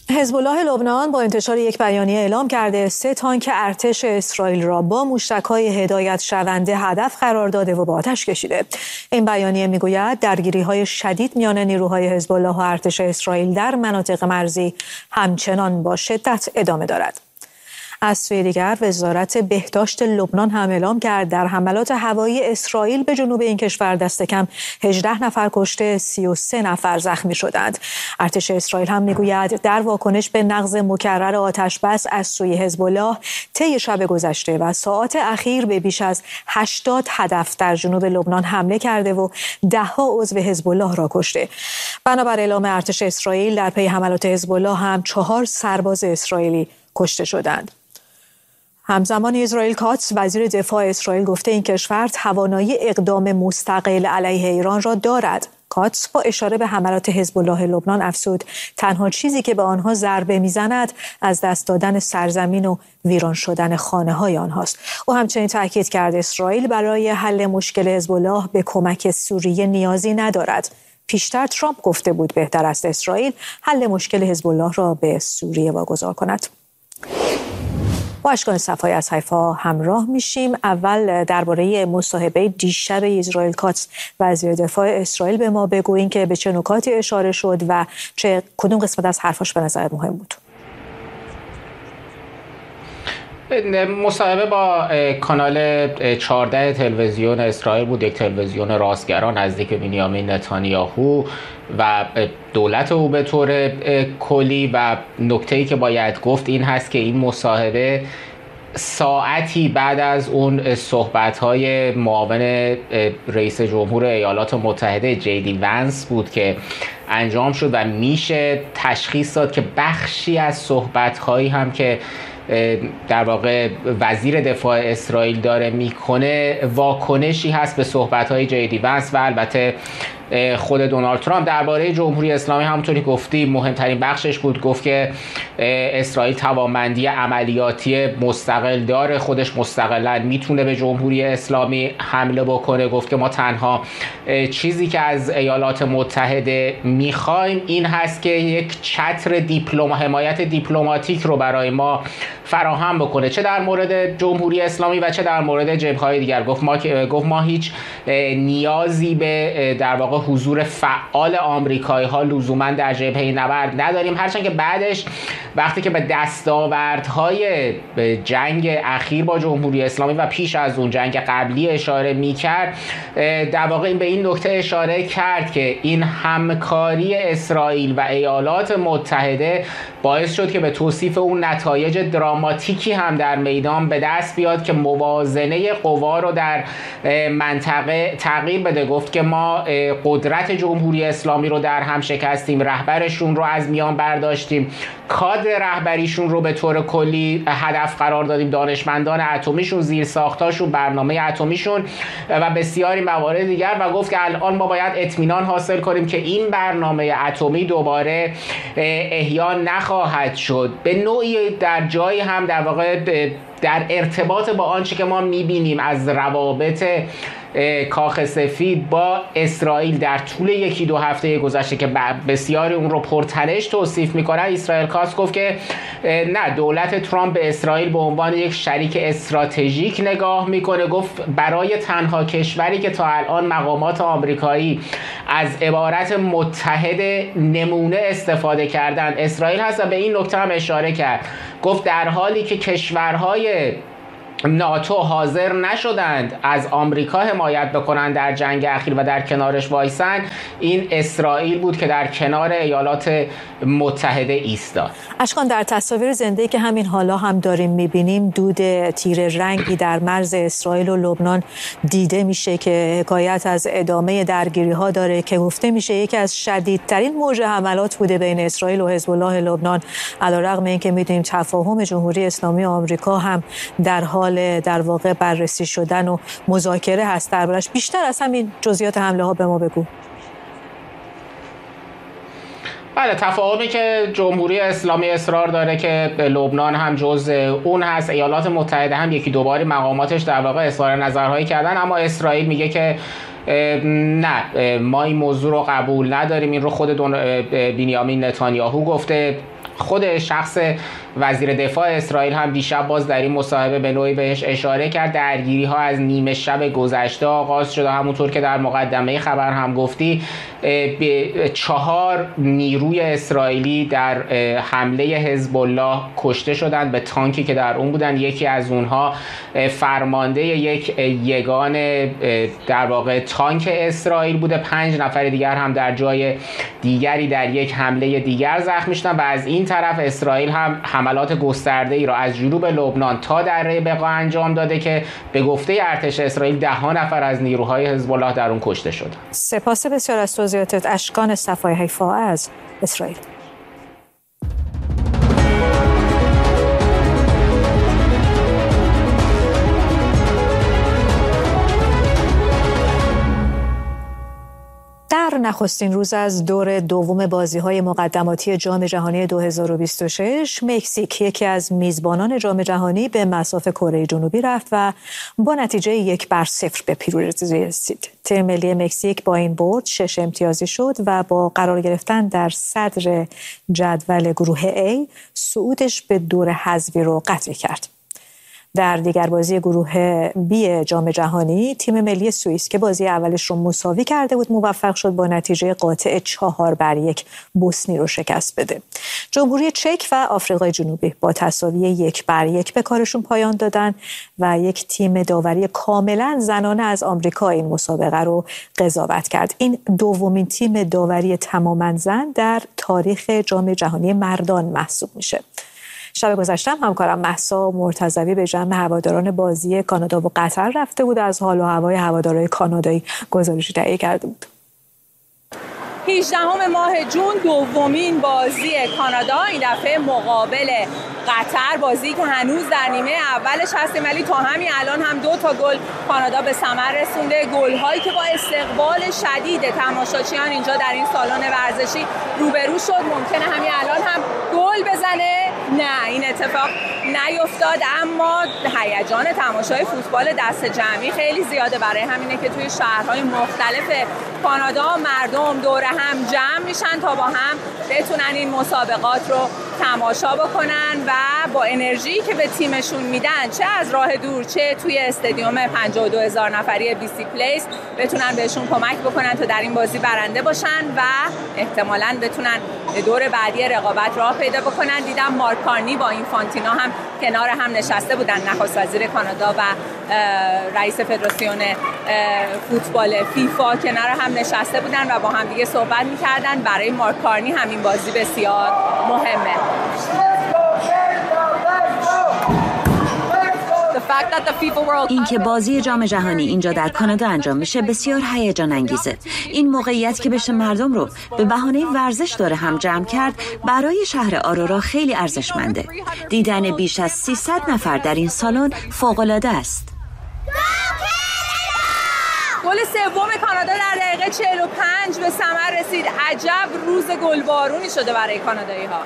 حزب الله لبنان با انتشار یک بیانیه اعلام کرده 3 تانک ارتش اسرائیل را با موشک‌های هدایت شونده هدف قرار داده و به آتش کشیده. این بیانیه میگوید درگیری‌های شدید میان نیروهای حزب الله و ارتش اسرائیل در مناطق مرزی همچنان با شدت ادامه دارد. از سوی دیگر وزارت بهداشت لبنان هم اعلام کرد در حملات هوایی اسرائیل به جنوب این کشور دست کم 18 نفر کشته 33 نفر زخمی شدند. ارتش اسرائیل هم میگوید در واکنش به نقض مکرر آتش بس از سوی حزب الله طی شب گذشته و ساعات اخیر به بیش از 80 هدف در جنوب لبنان حمله کرده و ده‌ها عضو حزب الله را کشته. بنابر اعلام ارتش اسرائیل در پی حملات حزب الله هم 4 سرباز اسرائیلی کشته شدند. همزمان اسرائیل کاتس وزیر دفاع اسرائیل گفته این کشور توانایی اقدام مستقل علیه ایران را دارد. کاتس با اشاره به حملات حزب الله لبنان افزود تنها چیزی که به آنها ضربه میزند از دست دادن سرزمین و ویران شدن خانه‌های آنهاست. او همچنین تاکید کرد اسرائیل برای حل مشکل حزب الله به کمک سوریه نیازی ندارد. پیشتر ترامپ گفته بود بهتر است اسرائیل حل مشکل حزب الله را به سوریه واگذار کند. با اشکان صفایی از حیفا همراه میشیم. اول درباره مصاحبه دیشب اسرائیل کاتس وزیر دفاع اسرائیل به ما بگویین که به چه نکاتی اشاره شد و کدوم قسمت از حرفاش به نظر مهم بود. مصاحبه با کانال 14 تلویزیون اسرائیل بود، یک تلویزیون راستگرا نزدیک بنیامین نتانیاهو و دولت او به طور کلی. و نکته‌ای که باید گفت این هست که این مصاحبه ساعتی بعد از اون صحبت‌های معاون رئیس جمهور ایالات متحده JD Vance بود که انجام شد و میشه تشخیص داد که بخشی از صحبت‌هایی هم که در واقع وزیر دفاع اسرائیل داره میکنه واکنشی هست به صحبت‌های JD Vance و البته خود دونالد ترامپ درباره جمهوری اسلامی. همونطوری گفتی مهمترین بخشش بود، گفت که اسرائیل توانمندی عملیاتی مستقل داره، خودش مستقلا میتونه به جمهوری اسلامی حمله بکنه. گفت که ما تنها چیزی که از ایالات متحده میخوایم این هست که یک چتر حمایت دیپلماتیک رو برای ما فراهم بکنه، چه در مورد جمهوری اسلامی و چه در مورد جبهه‌های دیگر. گفت ما هیچ نیازی به در واقع حضور فعال آمریکایی‌ها لزوما در جبهه نبرد نداریم، هرچند که بعدش وقتی که به دستاوردهای جنگ اخیر با جمهوری اسلامی و پیش از اون جنگ قبلی اشاره می‌کرد، در واقع به این نکته اشاره کرد که این همکاری اسرائیل و ایالات متحده باعث شد که به توصیف اون نتایج دراماتیکی هم در میدان به دست بیاد که موازنه قوا رو در منطقه تغییر بده. گفت که ما قدرت جمهوری اسلامی رو در هم شکستیم، رهبرشون رو از میان برداشتیم، کادر رهبریشون رو به طور کلی هدف قرار دادیم، دانشمندان اتمیشون، زیرساختاشون، برنامه اتمیشون و بسیاری موارد دیگر. و گفت که الان ما باید اطمینان حاصل کنیم که این برنامه اتمی دوباره احیا نخواهد شد. به نوعی در جایی هم در واقع در ارتباط با آنچه که ما میبینیم از روابط کاخ سفید با اسرائیل در طول 1-2 هفته گذشته که بسیاری اون رو پرتنش توصیف میکنن، اسرائیل کاتس گفت که نه، دولت ترامپ به اسرائیل به عنوان یک شریک استراتژیک نگاه میکنه. گفت برای تنها کشوری که تا الان مقامات آمریکایی از عبارت متحد نمونه استفاده کردن اسرائیل هست و به این نکته هم اشاره کرد. گفت در حالی که کشورهای ناتو حاضر نشدند از آمریکا حمایت بکنند در جنگ اخیر و در کنارش وایسن، این اسرائیل بود که در کنار ایالات متحده ایستاد. اشکان، در تصاویر زنده که همین حالا هم داریم میبینیم دود تیره رنگی در مرز اسرائیل و لبنان دیده میشه که حکایت از ادامه درگیری ها داره که گفته میشه یکی از شدیدترین موج حملات بوده بین اسرائیل و حزب الله لبنان، علیرغم اینکه میدونیم تفاهم جمهوری اسلامی و آمریکا هم در حال در واقع بررسی شدن و مذاکره هست. دربارش بیشتر از همین جزئیات حمله ها به ما بگو. بله، تفاهمی که جمهوری اسلامی اصرار داره که لبنان هم جز اون هست، ایالات متحده هم 1-2 باری مقاماتش در واقع اظهار نظرهایی کردن، اما اسرائیل میگه که نه، ما این موضوع رو قبول نداریم. این رو خود بنیامین نتانیاهو گفته. خود شخص وزیر دفاع اسرائیل هم دیشب باز در این مصاحبه به نوعی بهش اشاره کرد. درگیری ها از نیمه شب گذشته آغاز شده، همونطور که در مقدمه خبر هم گفتی. به 4 نیروی اسرائیلی در حمله حزب الله کشته شدند به تانکی که در اون بودن. یکی از اونها فرمانده یک یگان در واقع تانک اسرائیل بوده. 5 نفر دیگر هم در جای دیگری در یک حمله دیگر زخمی شدند. و از این طرف اسرائیل هم حملات گسترده‌ای را از جنوب لبنان تا دره بقا انجام داده که به گفته ارتش اسرائیل 10 نفر از نیروهای حزب الله در اون کشته شدند. سپاس بسیار از توضیحاتت اشکان صفای حیفا از اسرائیل. در نخستین روز از دور دوم بازی‌های مقدماتی جام جهانی 2026 مکزیک یکی از میزبانان جام جهانی به مصاف کره جنوبی رفت و با نتیجه 1-0 به پیروزی رسید. تیم ملی مکزیک با این برد 6 امتیازی شد و با قرار گرفتن در صدر جدول گروه A صعودش به دور حذفی رو قطعی کرد. در دیگر بازی گروه بی جام جهانی تیم ملی سوئیس که بازی اولش رو مساوی کرده بود موفق شد با نتیجه قاطع 4-1 بوسنی رو شکست بده. جمهوری چک و آفریقای جنوبی با تساوی 1-1 به کارشون پایان دادن و یک تیم داوری کاملا زنانه از آمریکا این مسابقه رو قضاوت کرد. این دومین تیم داوری تماما زن در تاریخ جام جهانی مردان محسوب میشه. شب گذشته همکارم مهسا مرتضوی به جمع هواداران بازی کانادا و قطر رفته بود، از حال و هوای هوادارهای کانادایی گزارشی تهیه کرده بود. 18 ماه جون دومین بازی کانادا، این دفعه مقابل قطر، بازی که هنوز در نیمه اولش هستیم ولی تا همین الان هم 2 گل کانادا به ثمر رسونده. گل‌هایی که با استقبال شدید تماشاچیان اینجا در این سالن ورزشی روبرو شد. ممکنه همین الان هم گل بزنه، نه این اتفاق نیفتاد، اما هیجان تماشای فوتبال دست جمعی خیلی زیاده. برای همینه که توی شهرهای مختلف کانادا مردم دور هم جمع میشن تا با هم بتونن این مسابقات رو تماشا بکنن و با انرژی که به تیمشون میدن، چه از راه دور چه توی استادیوم 52,000 نفری BC پلیس، بتونن بهشون کمک بکنن تا در این بازی برنده باشن و احتمالاً بتونن دور بعدی رقابت راه پیدا بکنن. دیدم مارک کارنی با اینفانتینو هم کنار هم نشسته بودن، نخست وزیر کانادا و رئیس فدراسیون فوتبال فیفا کنار هم نشسته بودن و با هم دیگه صحبت می‌کردن. برای مارک کارنی همین بازی بسیار مهمه. این که بازی جام جهانی اینجا در کانادا انجام میشه بسیار هیجان انگیزه. این موقعیت که بشه مردم رو به بهانه ورزش داره هم جمع کرد برای شهر آرورا خیلی ارزشمنده. دیدن بیش از 300 نفر در این سالن فوق‌العاده است. گل سوم کانادا در دقیقه 45 به ثمر رسید. عجب روز گلبارونی شده برای کانادایی‌ها.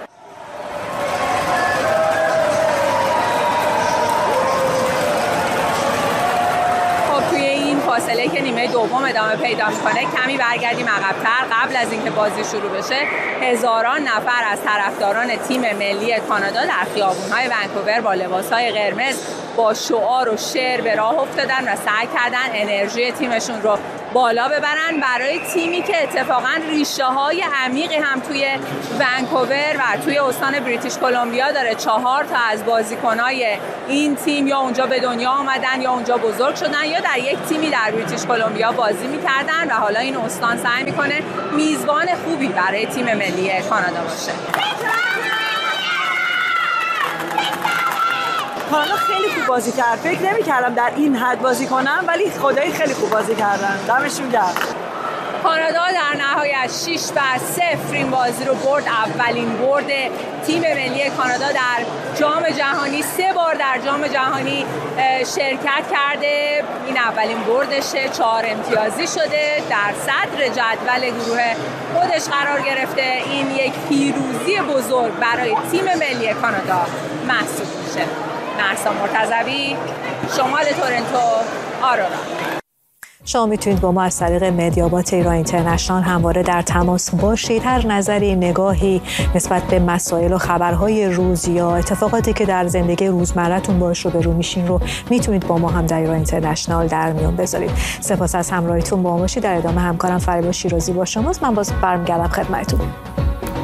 فاصله که نیمه دوم ادامه پیدا میکنه کمی برگردیم عقب‌تر. قبل از اینکه بازی شروع بشه هزاران نفر از طرفداران تیم ملی کانادا در خیابون‌های ونکوور با لباس‌های قرمز با شعار و شعر به راه افتادن و سعی کردن انرژی تیمشون رو بالا ببرن. برای تیمی که اتفاقاً ریشه‌های عمیقی هم توی ونکوور و توی استان بریتیش کلمبیا داره. 4 تا از بازیکن‌های این تیم یا اونجا به دنیا آمدن یا اونجا بزرگ شدن یا در یک تیمی در بریتیش کلمبیا بازی می‌کردن و حالا این استان سعی می‌کنه میزبان خوبی برای تیم ملی کانادا باشه. کانادا خیلی خوب بازی کرد. فکر نمی‌کردم در این حد بازی کنم ولی خدایی خیلی خوب بازی کردن. دمشون گرم. کانادا در نهایت 6-0 این بازی رو برد. اولین برد تیم ملی کانادا در جام جهانی. 3 بار در جام جهانی شرکت کرده. این اولین بردشه. 4 امتیازی شده. در صدر جدول گروه خودش قرار گرفته. این یک پیروزی بزرگ برای تیم ملی کانادا محسوب میشه. مهسا مرتضوی، شمال تورنتو، آرورا. شما میتونید با ما از طریق مدیابات ایران اینترنشنال همواره در تماس باشید. هر نظری، نگاهی نسبت به مسائل و خبرهای روز یا اتفاقاتی که در زندگی روزمره‌تون باهاش روبرو میشین رو میتونید با ما هم در ایران اینترنشنال در میون بذارید. سپاس از همراهیتون با ما باشید. در ادامه همکارم فریبا شیرازی با شماست. من باز برمیگردم خدمتتون.